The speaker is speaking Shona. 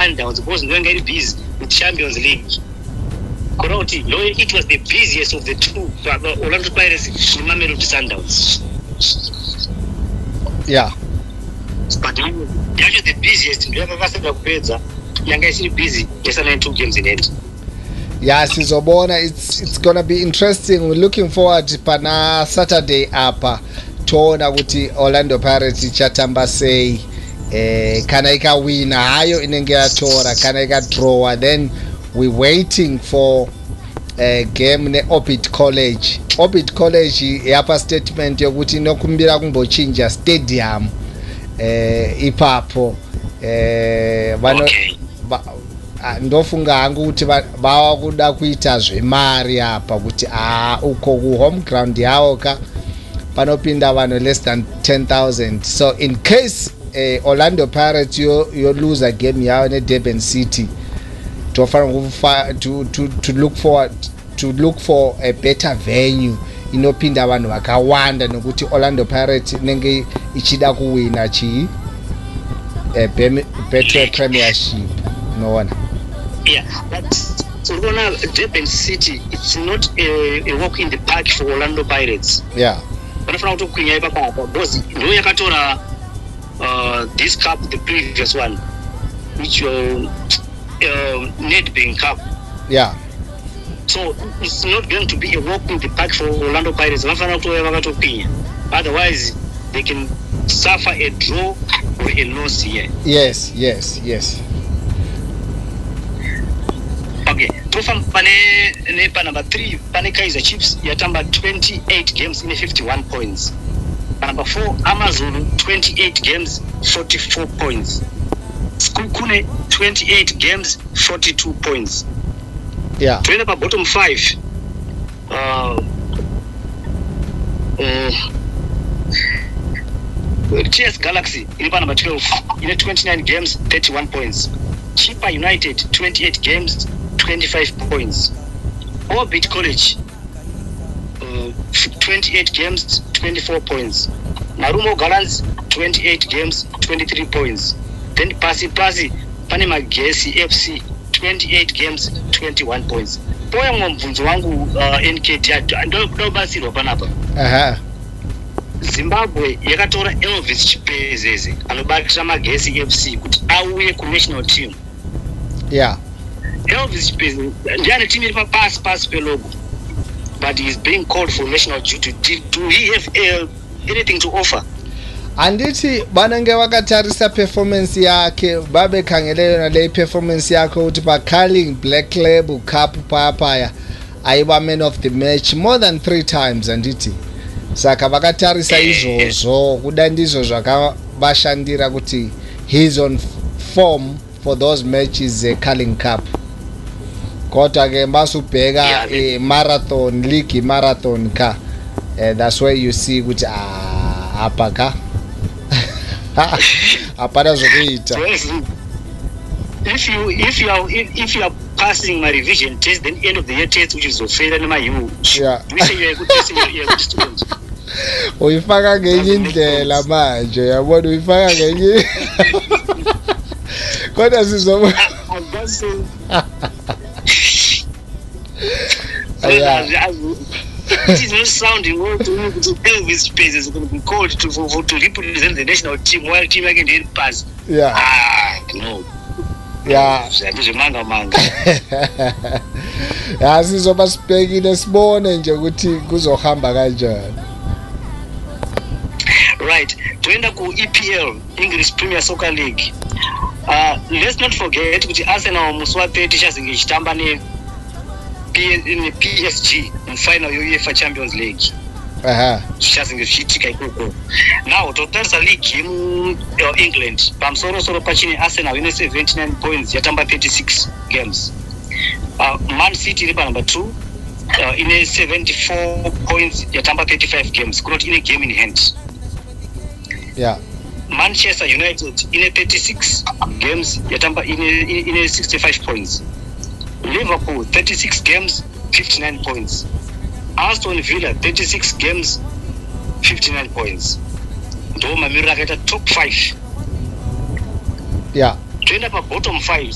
Sundowns because ndanga iri busy with Champions League. Koroti, no, it was the busiest of the two. Orlando Pirates and Mamelodi Sundowns. Yeah. But actually the busiest. We have a vast kupedza. Yanga is busy. There's only 2 games in it. Yeah, sizobona, it's gonna be interesting. We're looking forward pana Saturday apa toona kuti Orlando Pirates ichatamba sei, kana ikawina hayo inenge yatora, kana ikadrawa, then we're waiting for game ne Orbit College. Orbit College yapa statement yokuti inokumbira kumbochinja stadium ipapo Okay. Ndofunga hangu kuti bava kuda kuita zvemari apa kuti uko ku home ground yavo ka panopinda vanhu less than 10,000. So in case Orlando Pirates you lose a game yavo ne Durban City, to look for a better venue inopinda vanhu vakawanda nokuti Orlando Pirates nenge ichida kuwina chi Betway Premiership. No. Yeah, but so Durban City, it's not a walk in the park for Orlando Pirates. Yeah. Wanafuna kutokunya papa because ndio yakatora this cup, the previous one, which Nedbank Cup. Yeah. So it's not going to be a walk in the park for Orlando Pirates. Wanafuna kutokunya. Otherwise, they can suffer a draw or a loss here. Yes. Okay, Tofam Pane number 3, Pane Kaiser Chiefs, Yatamba 28 games in 51 points. Number 4, Amazon 28 games, 44 points. Skukune 28 games, 42 points. Yeah. Train up bottom 5. TS Galaxy in number 12 in 29 games, 31 points. Chipa United 28 games, 25 points. Orbit College 28 games, 24 points. Narumo Gallants 28 games, 23 points. Then Pasi Panama Gesi FC 28 games, 21 points. Poya mvunzo wangu NKT ndo basiro panapa. Zimbabwe yakatora Elvis Chipezeze anobatira Magesi FC kuti auye ku national team. Yeah. Elvis Chipezeze ndiane team iri pass pelogo, but he is being called for national duty. Do he have anything to offer? Anditi banenge vakatarisa performance yake babe kangeleyo na lei performance yake kuti pa Carling Black Label Cup papaya aiva man of the match more than 3 times anditi. Saka vakatarisa izvozvo kuda ndizvo zvakavashandira kuti he's on form for those matches Carling Cup. Kota ke masubheka marathon league marathon ka that's where you see kuti apa ka apana zokuita. If you are passing my revision test, then end of the year test which is offered in my you. Yeah. Do we say you are a good test, you are a good student? Uyifaka ngenye indlela manje yabona uyifaka ngenye kodwa sizoba it is not sounding well to me to Elvis Chipezeze is going to be called to represent the national team while team again didn't pass. Yeah. No. Yeah. Manga. Sizoba sibhekile sibone nje ukuthi kuzohamba kanjani. Right. Tuenda ku EPL, English Premier Soccer League. Let's not forget kuti Arsenal muswa 30 chazingechitamba ne PSG in final UEFA Champions League. Chazingechitike ikoko. Now totarisa league in England. Pamsoro pachine Arsenal ine 79 points yatamba 36 games. Man City iri number 2 ine 74 points yatamba 35 games. Kurot ine game in hand. Yeah. Manchester United in 36 games yatamba in 65 points. Liverpool 36 games, 59 points. Aston Villa 36 games, 59 points. Ndo mamira kaita top 5. Yeah. Tuenda pa bottom 5.